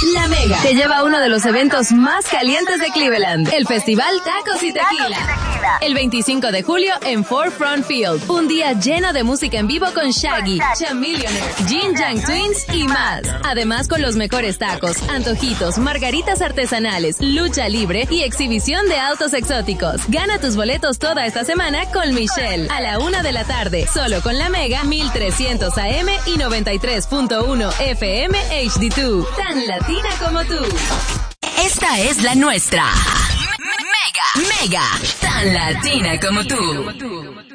La Mega te lleva a uno de los eventos más calientes de Cleveland, el Festival Tacos y Tequila. El 25 de julio en Forefront Field. Un día lleno de música en vivo con Shaggy, Chamillionaire, Jin Yang Twins y más. Además con los mejores tacos, antojitos, margaritas artesanales, lucha libre y exhibición de autos exóticos. Gana tus boletos toda esta semana con Michelle a la 1 de la tarde. Solo con la Mega 1300 AM y 93.1 FM HD2. Tan latina como tú. Esta es la nuestra. Mega. Tan latina como tú.